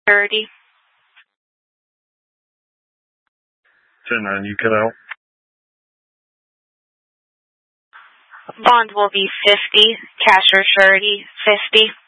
30. 10-9, you cut out. Bond will be 50. Cash or surety, 50.